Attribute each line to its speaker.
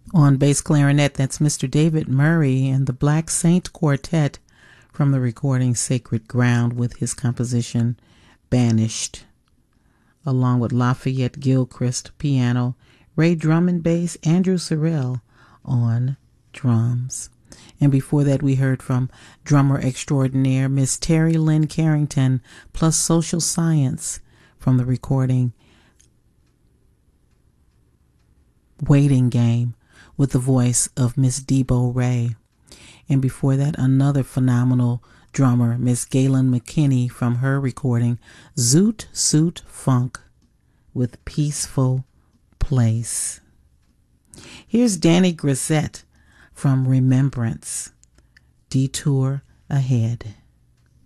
Speaker 1: On bass clarinet, that's Mr. David Murray and the Black Saint Quartet from the recording Sacred Ground with his composition Banished, along with Lafayette Gilchrist piano, Ray Drum and bass, Andrew Sorrell on drums. And before that, we heard from drummer extraordinaire Miss Terry Lynn Carrington plus Social Science from the recording Waiting Game with the voice of Miss Debo Ray. And before that, another phenomenal drummer, Miss Galen McKinney from her recording Zoot Suit Funk with Peaceful Place. Here's Danny Grissett from Remembrance, Detour Ahead.